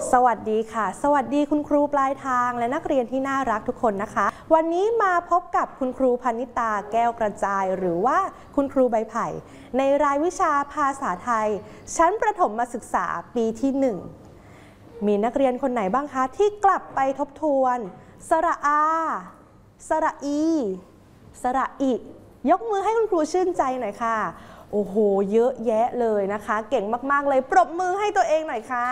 สวัสดีค่ะสวัสดีคุณครูปลายทางและนักเรียนที่น่ารักทุกคนนะคะวันนี้มาพบกับคุณครูพนิตาแก้วกระจายหรือว่าคุณครูใบไผ่ในรายวิชาภาษาไทยชั้นประถมศึกษาปีที่1มีนักเรียนคนไหนบ้างคะที่กลับไปทบทวนสระอาสระอีสระอิยกมือให้คุณครูชื่นใจหน่อยค่ะโอ้โหเยอะแยะเลยนะคะเก่งมากๆเลยปรบมือให้ตัวเองหน่อยค่ะ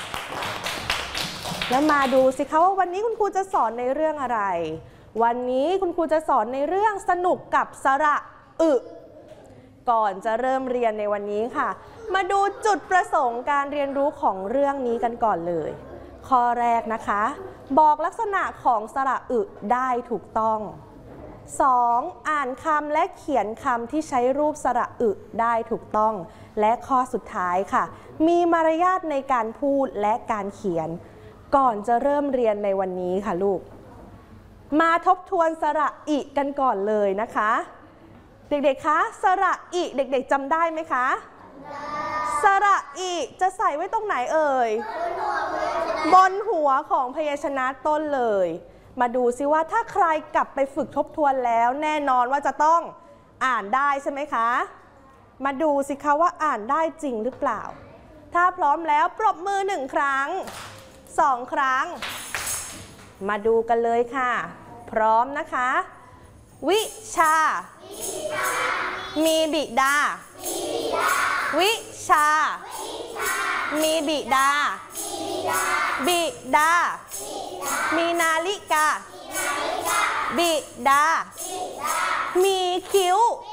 แล้วมาดูสิคะว่าวันนี้คุณครูจะสอนในเรื่องอะไรวันนี้คุณครูจะสอนในเรื่องสนุกกับสระอึก่อนจะเริ่มเรียนในวันนี้ค่ะมาดูจุดประสงค์การเรียนรู้ของเรื่องนี้กันก่อนเลยข้อแรกนะคะบอกลักษณะของสระอึได้ถูกต้อง2. อ่านคำและเขียนคำที่ใช้รูปสระอึได้ถูกต้องและข้อสุดท้ายค่ะมีมารยาทในการพูดและการเขียนก่อนจะเริ่มเรียนในวันนี้ค่ะลูกมาทบทวนสระอิกันก่อนเลยนะคะเด็กๆคะสระอิเด็กๆจำได้ไหมคะสระอิจะใส่ไว้ตรงไหนเอ่ยบนหัวของพยัญชนะต้นเลยมาดูซิว่าถ้าใครกลับไปฝึกทบทวนแล้วแน่นอนว่าจะต้องอ่านได้ใช่ไหมคะมาดูสิคะว่าอ่านได้จริงหรือเปล่าถ้าพร้อมแล้วปรบมือ1 ครั้ง2 ครั้งมาดูกันเลยค่ะพร้อมนะคะวิชามีบิดาวิชามีบิดาบิดามีนาฬิกาบิดามีคิ้ว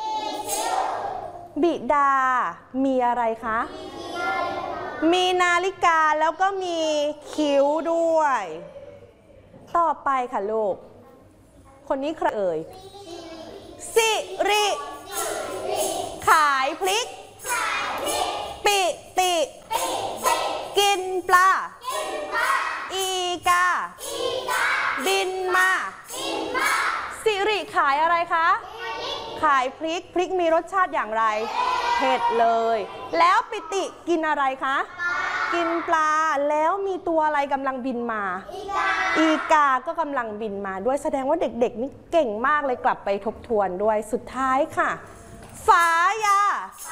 บิดามีอะไรคะมีนาฬิกาแล้วก็มีคิ้วด้วยต่อไปค่ะลูกคนนี้ใครเอ่ยสิริขายพริกปิติกินปลาอีกาบินมาสิริขายอะไรคะขายพริกพริกมีรสชาติอย่างไรเผ็ดเลยแล้วปิติกินอะไรคะกินปลาแล้วมีตัวอะไรกำลังบินมาอีกาก็กำลังบินมาด้วยแสดงว่าเด็กๆนี่เก่งมากเลยกลับไปทบทวนด้วยสุดท้ายค่ะฝายา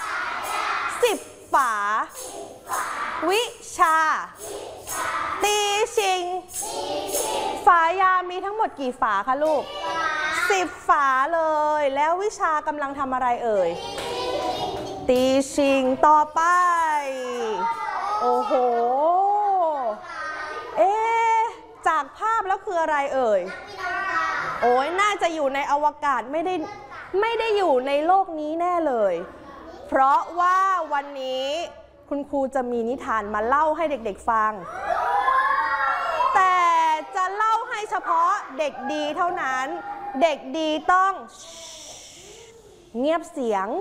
10 ฝาวิชาตีชิงฝายามีทั้งหมดกี่ฝาคะลูก10 ฝาเลยแล้ววิชากำลังทำอะไรเอ่ยตีชิงต่อไปโอ้โหจากภาพแล้วคืออะไรเอ่ยโอ้ยน่าจะอยู่ในอวกาศไม่ได้อยู่ในโลกนี้แน่เลยเพราะว่าวันนี้คุณครูจะมีนิทานมาเล่าให้เด็กๆฟังแต่จะเล่าให้เฉพาะเด็กดีเท่านั้นเด็กดีต้องเงียบเสียง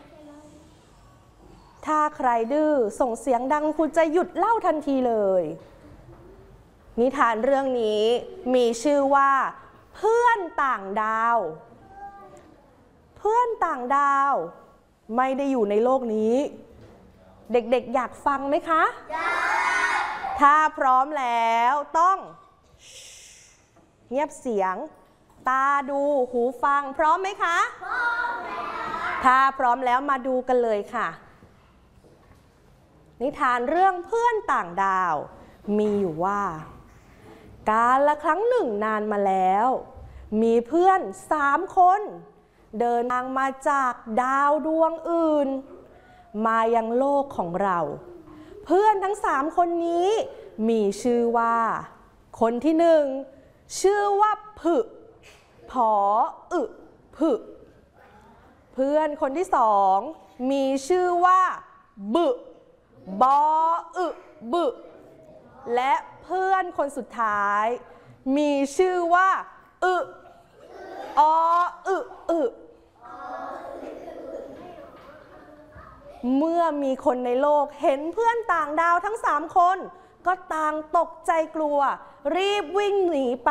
ถ้าใครดื้อส่งเสียงดังครูจะหยุดเล่าทันทีเลยนิทานเรื่องนี้มีชื่อว่าเพื่อนต่างดาวเพื่อนต่างดาวไม่ได้อยู่ในโลกนี้เด็กๆอยากฟังไหมคะถ้าพร้อมแล้วต้องเงียบเสียงตาดูหูฟังพร้อมไหมคะพร้อมถ้าพร้อมแล้วมาดูกันเลยค่ะนิทานเรื่องเพื่อนต่างดาวมีอยู่ว่ากาลครั้งหนึ่งนานมาแล้วมีเพื่อน3 คนเดินทางมาจากดาวดวงอื่นมายังโลกของเราเพื่อนทั้ง3 คนนี้มีชื่อว่าคนที่1ชื่อว่าผึผออึผึเพื่อนคนที่2มีชื่อว่าบึบออึบึและเพื่อนคนสุดท้ายมีชื่อว่าอึออึอึเมื่อมีคนในโลกเห็นเพื่อนต่างดาวทั้ง3 คนก็ต่างตกใจกลัวรีบวิ่งหนีไป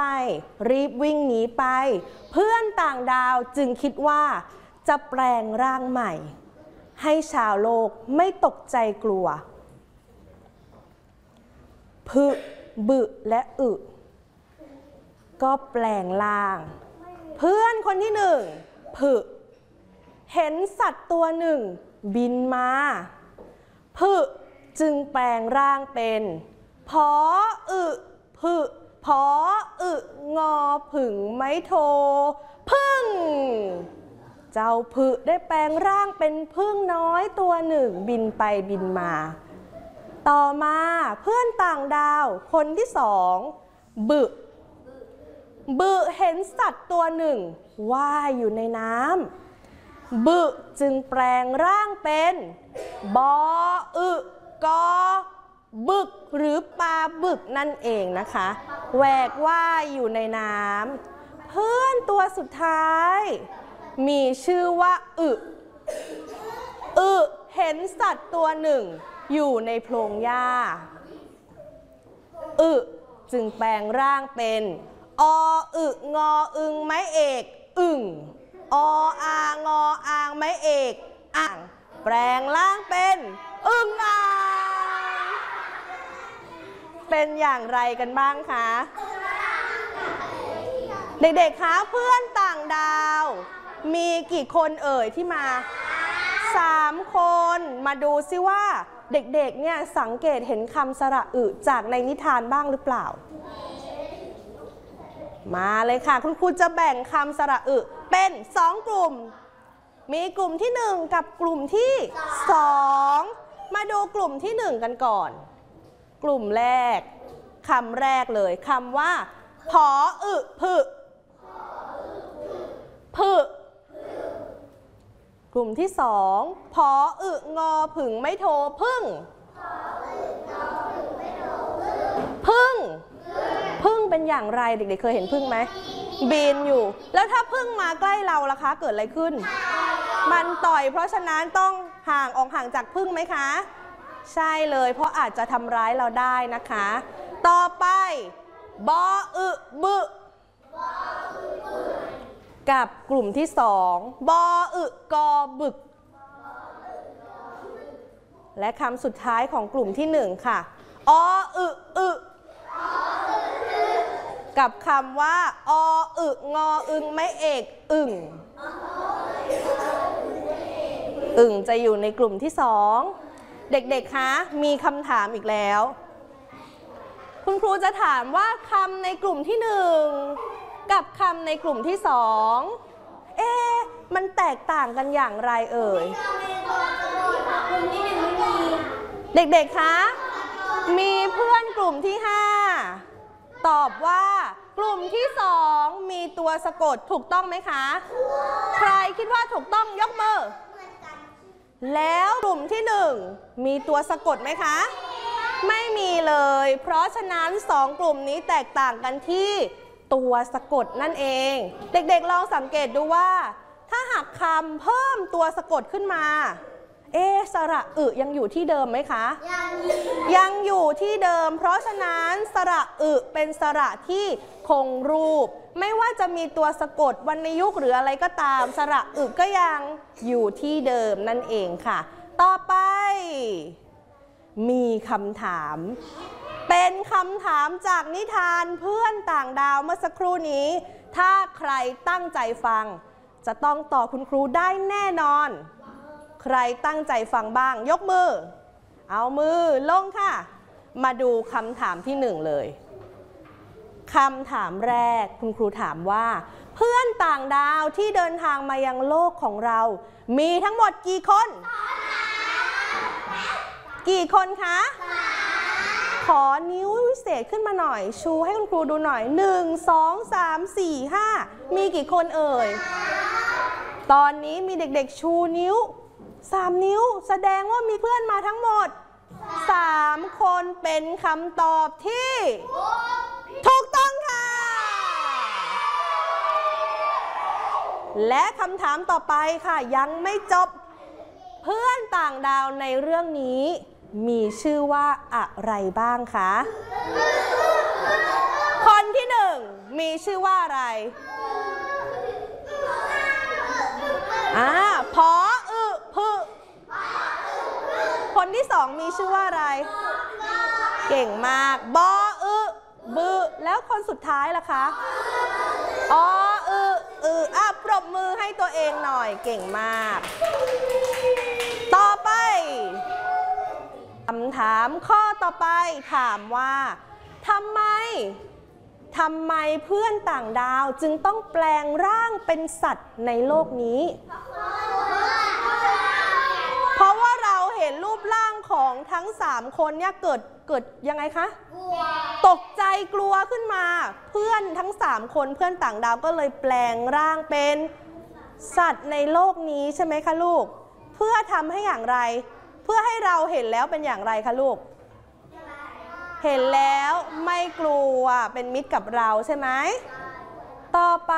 เพื่อนต่างดาวจึงคิดว่าจะแปลงร่างใหม่ให้ชาวโลกไม่ตกใจกลัวผึบึและอึก็แปลงร่างเพื่อนคนที่หนึ่งผึเห็นสัตว์ตัวหนึ่งบินมาผึจึงแปลงร่างเป็นผออึผึผออึงอผึ่งไม้โทพึ่งเจ้าผึได้แปลงร่างเป็นพึ่งน้อยตัวหนึ่งบินไปบินมาต่อมาเพื่อนต่างดาวคนที่สองบึเห็นสัตว์ตัวหนึ่งว่ายอยู่ในน้ำบึจึงแปลงร่างเป็นบออึกอบึกหรือปลาบึกนั่นเองนะคะแหวกว่ายอยู่ในน้ำเพื่อนตัวสุดท้ายมีชื่อว่าอึเห็นสัตว์ตัวหนึ่งอยู่ในโพรงหญ้าจึงแปลงร่างเป็นออึงออึงไม้เอกอึ่งออางออางไม้เอกอ่างแปลงร่างเป็นอึ่งอ่างเป็นอย่างไรกันบ้างคะเด็กๆคะเพื่อนต่างดาวมีกี่คนเอ่ยที่มา3 คนมาดูซิว่าเด็กๆเนี่ยสังเกตเห็นคำสระอึจากในนิทานบ้างหรือเปล่ามาเลยค่ะคุณครูจะแบ่งคำสระอึเป็น2 กลุ่มมีกลุ่มที่1กับกลุ่มที่2มาดูกลุ่มที่1กันก่อนกลุ่มแรกคำแรกเลยคำว่าผออึผึกลุ่มที่2ผออึงอผึ่งไม่โทพึ่งพึ่งเป็นอย่างไรเด็กๆเคยเห็นพึ่งไหมบินอยู่แล้วถ้าพึ่งมาใกล้เราล่ะคะเกิดอะไรขึ้นมันต่อยเพราะฉะนั้นต้องห่างจากพึ่งไหมคะใช่เลยเพราะอาจจะทำร้ายเราได้นะคะต่อไปบออึบึกับกลุ่มที่2บออึกอบึกและคำสุดท้ายของกลุ่มที่1ค่ะออึกับคำว่าออึงออึงไม่เอกอึ่งจะอยู่ในกลุ่มที่2เด็กๆคะมีคำถามอีกแล้วคุณครูจะถามว่าคำในกลุ่มที่1กับคำในกลุ่มที่2มันแตกต่างกันอย่างไรเอ่ยเด็กๆคะมีเพื่อนกลุ่มที่5ตอบว่ากลุ่มที่2มีตัวสะกดถูกต้องไหมคะใครคิดว่าถูกต้องยกมือแล้วกลุ่มที่1มีตัวสะกดไหมคะไม่มีเลยเพราะฉะนั้น2กลุ่มนี้แตกต่างกันที่ตัวสะกดนั่นเองเด็กๆลองสังเกตดูว่าถ้าหากคำเพิ่มตัวสะกดขึ้นมาสระอึยังอยู่ที่เดิมไหมคะยังอยู่ที่เดิมเพราะฉะนั้นสระอึเป็นสระที่คงรูปไม่ว่าจะมีตัวสะกดวรรณยุกต์หรืออะไรก็ตามสระอึก็ยังอยู่ที่เดิมนั่นเองค่ะต่อไปมีคำถามเป็นคำถามจากนิทานเพื่อนต่างดาวเมื่อสักครู่นี้ถ้าใครตั้งใจฟังจะต้องตอบคุณครูได้แน่นอนใครตั้งใจฟังบ้างยกมือเอามือลงค่ะมาดูคำถามที่1เลยคำถามแรกคุณครูถามว่าเพื่อนต่างดาวที่เดินทางมายังโลกของเรามีทั้งหมดกี่คนคะขอนิ้ววิเศษขึ้นมาหน่อยชูให้คุณครูดูหน่อย1 2 3 4 5มีกี่คนเอ่ยตอนนี้มีเด็กๆชูนิ้ว3 นิ้วแสดงว่ามีเพื่อนมาทั้งหมด3 คนเป็นคำตอบที่ถูกต้องค่ะและคำถามต่อไปค่ะยังไม่จบเพื่อนต่างดาวในเรื่องนี้มีชื่อว่าอะไรบ้างคะคนที่1มีชื่อว่าอะไรผออึผึคนที่2มีชื่อว่าอะไรเก่งมากบออึบึแล้วคนสุดท้ายล่ะคะออึปรบมือให้ตัวเองหน่อยเก่งมากต่อไปคำถามข้อต่อไปถามว่าทำไมเพื่อนต่างดาวจึงต้องแปลงร่างเป็นสัตว์ในโลกนี้เพราะว่าเราเห็นรูปร่างของทั้ง3คนเนี่ยเกิดยังไงคะตกใจกลัวขึ้นมาเพื่อนทั้ง3คนเพื่อนต่างดาวก็เลยแปลงร่างเป็นสัตว์ในโลกนี้ใช่ไหมคะลูกเพื่อทำให้อย่างไรเพื่อให้เราเห็นแล้วเป็นอย่างไรคะลูกเห็นแล้วไม่กลัวเป็นมิตรกับเราใช่ไหมต่อไป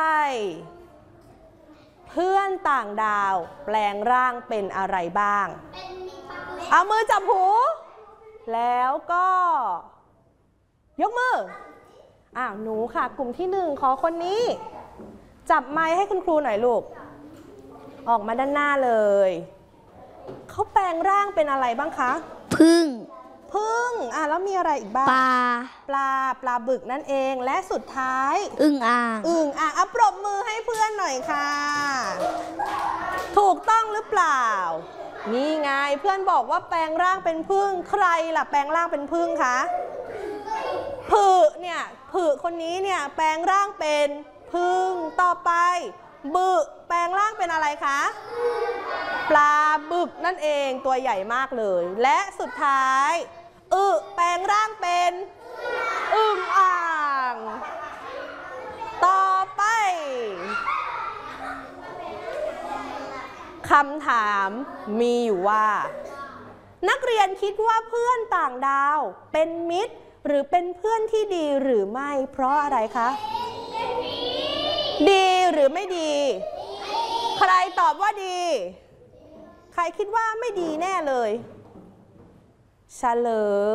เพื่อนต่างดาวแปลงร่างเป็นอะไรบ้างเอามือจับหูแล้วก็ยกมือหนูค่ะกลุ่มที่1ขอคนนี้จับไมค์ให้คุณครูหน่อยลูกออกมาด้านหน้าเลยเขาแปลงร่างเป็นอะไรบ้างคะพึ่งแล้วมีอะไรอีกบ้างปลาบึกนั่นเองและสุดท้ายอึ่งอ่างปรบมือให้เพื่อนหน่อยค่ะถูกต้องหรือเปล่านี่ไงเพื่อนบอกว่าแปลงร่างเป็นผึ้งใครล่ะแปลงร่างเป็นผึ้งคะผึคนนี้เนี่ยแปลงร่างเป็นผึ้งต่อไปบึแปลงร่างเป็นอะไรคะปลาบึกนั่นเองตัวใหญ่มากเลยและสุดท้ายแปลงร่างเป็นอึ่งอ่างต่อไปคำถามมีอยู่ว่านักเรียนคิดว่าเพื่อนต่างดาวเป็นมิตรหรือเป็นเพื่อนที่ดีหรือไม่เพราะอะไรคะดีหรือไม่ดีใครตอบว่าดีใครคิดว่าไม่ดีแน่เลยเฉลย